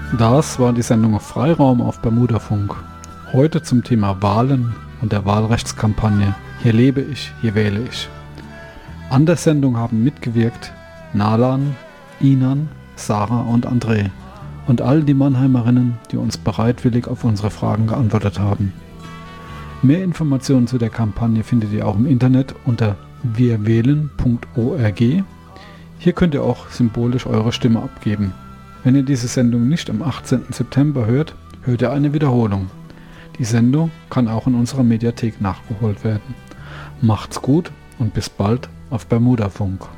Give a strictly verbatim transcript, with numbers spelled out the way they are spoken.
Das war die Sendung Freiraum auf Bermudafunk. Heute zum Thema Wahlen und der Wahlrechtskampagne. Hier lebe ich, hier wähle ich. An der Sendung haben mitgewirkt Nalan, Inan, Sarah und André und all die Mannheimerinnen, die uns bereitwillig auf unsere Fragen geantwortet haben. Mehr Informationen zu der Kampagne findet ihr auch im Internet unter wirwählen punkt org. Hier könnt ihr auch symbolisch eure Stimme abgeben. Wenn ihr diese Sendung nicht am achtzehnten September hört, hört ihr eine Wiederholung. Die Sendung kann auch in unserer Mediathek nachgeholt werden. Macht's gut und bis bald auf Bermudafunk.